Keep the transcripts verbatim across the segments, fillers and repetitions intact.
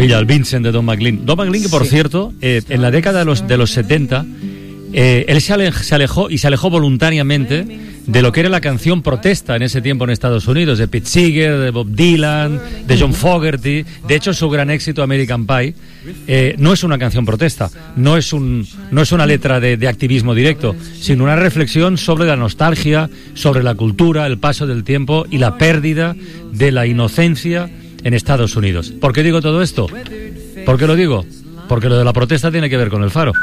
maravilla, el Vincent de Don McLean. Don McLean, que por sí. cierto, eh, en la década de los, de los setenta, eh, él se, ale, se alejó y se alejó voluntariamente de lo que era la canción protesta en ese tiempo en Estados Unidos, de Pete Seeger, de Bob Dylan, de John Fogerty. De hecho, su gran éxito, American Pie, eh, no es una canción protesta, no es, un, no es una letra de, de activismo directo, sino una reflexión sobre la nostalgia, sobre la cultura, el paso del tiempo y la pérdida de la inocencia en Estados Unidos. ¿Por qué digo todo esto? ¿Por qué lo digo? Porque lo de la protesta tiene que ver con el Faro.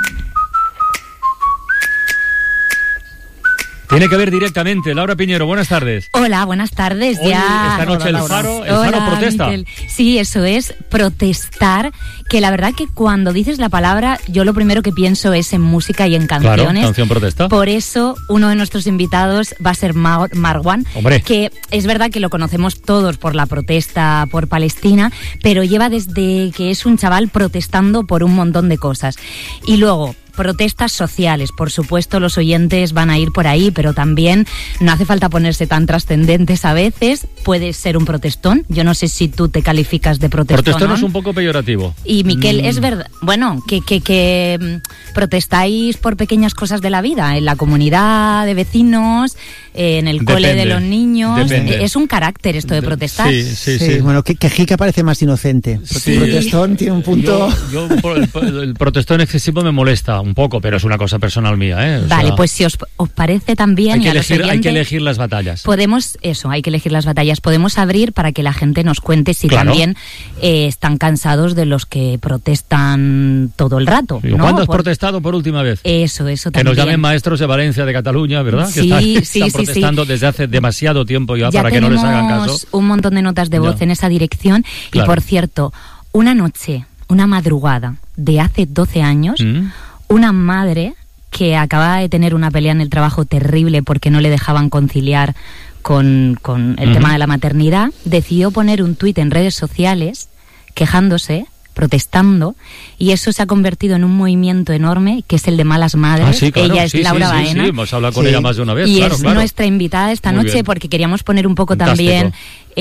Tiene que ver directamente. Laura Piñero, buenas tardes. Hola, buenas tardes. Hoy, ya. Esta noche Hola, el Faro, el Hola, Faro protesta. Miquel. Sí, eso es, protestar, que la verdad que cuando dices la palabra, yo lo primero que pienso es en música y en canciones. Claro, canción protesta. Por eso, uno de nuestros invitados va a ser Mar- Marwan, Hombre. que es verdad que lo conocemos todos por la protesta por Palestina, pero lleva desde que es un chaval protestando por un montón de cosas. Y luego, protestas sociales, por supuesto los oyentes van a ir por ahí, pero también no hace falta ponerse tan trascendentes a veces, puedes ser un protestón, yo no sé si tú te calificas de protestón. Protestón es un poco peyorativo. Y Miquel, mm. es verdad, bueno, que, que, que protestáis por pequeñas cosas de la vida, en la comunidad de vecinos, en el Depende. cole de los niños, Depende. es un carácter esto de protestar. Sí, sí, sí. sí. Bueno, que, que Jica parece más inocente. Sí. Protestón tiene un punto... Yo, yo el, el protestón excesivo me molesta un poco, pero es una cosa personal mía, ¿eh? O Vale, sea, pues si os, os parece también... hay que, y a los elegir, hay que oyentes, elegir las batallas. Podemos, eso, hay que elegir las batallas. Podemos abrir para que la gente nos cuente si Claro. también eh, están cansados de los que protestan todo el rato, Digo, ¿no? ¿cuándo has Por- protestado por última vez? Eso, eso Que también. nos llamen maestros de Valencia, de Cataluña, ¿verdad? Sí, que están, sí, están sí, protestando sí. desde hace demasiado tiempo ya, Ya para que no les hagan caso. tenemos un montón de notas de voz Ya. en esa dirección. Claro. Y por cierto, una noche, una madrugada de hace doce años, ¿Mm? una madre que acababa de tener una pelea en el trabajo terrible porque no le dejaban conciliar con, con el Ujú. tema de la maternidad, decidió poner un tuit en redes sociales quejándose, protestando, y eso se ha convertido en un movimiento enorme que es el de Malas Madres. Ah, sí, claro. Ella es sí, Laura sí, sí, Baena. sí, hemos hablado con Sí. ella más de una vez, Y claro, es claro. nuestra invitada esta Muy noche bien. porque queríamos poner un poco Fantástico. también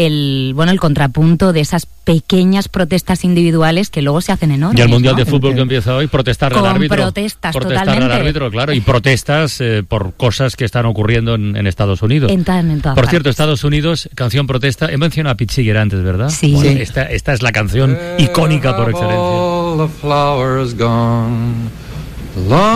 el bueno el contrapunto de esas pequeñas protestas individuales que luego se hacen enormes. Y el Mundial ¿no? de Fútbol que empieza hoy, protestar al Con árbitro. protestas, protestar totalmente. al árbitro, claro, y protestas eh, por cosas que están ocurriendo en, en Estados Unidos. En, tan- en todas Por partes. cierto, Estados Unidos, canción protesta. He mencionado a Pete Seeger antes, ¿verdad? Sí. Bueno, Sí. Esta, esta es la canción icónica por excelencia. All the flowers gone.